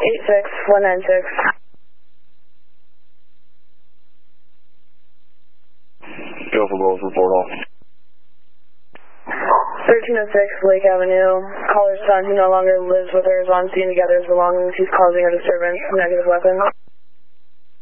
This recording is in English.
86196. Go for both, report all. 1306 Lake Avenue. Caller's son who no longer lives with her is on scene to gather his belongings. He's causing a disturbance. Negative weapon.